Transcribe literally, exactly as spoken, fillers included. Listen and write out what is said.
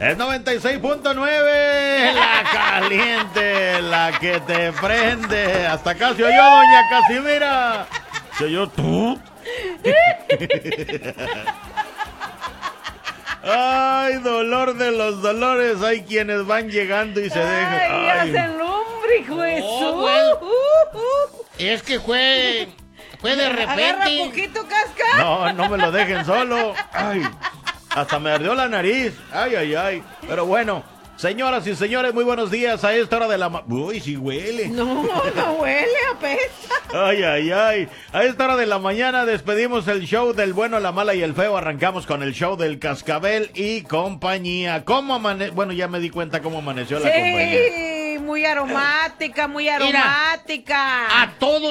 Es noventa y seis punto nueve, la caliente, la que te prende. Hasta acá se oyó, doña Casimira. ¿Se oyó tú? Ay, dolor de los dolores. Hay quienes van llegando y se dejan. Ay, Ay, hacen lumbre, hijo de No, su. bueno. Uh, uh. Es que fue, fue de Agarra repente. poquito, Casca. no, no me lo dejen solo. Ay, hasta me ardió la nariz. Ay, ay, ay. Pero bueno, señoras y señores, muy buenos días a esta hora de la... Ma Uy, sí huele. No, no huele, apesta. Ay, ay, ay. A esta hora de la mañana despedimos el show del bueno, la mala y el feo. Arrancamos con el show del Cascabel y compañía. ¿Cómo amane... Bueno, ya me di cuenta cómo amaneció la compañía. Sí, muy aromática, muy aromática. A todos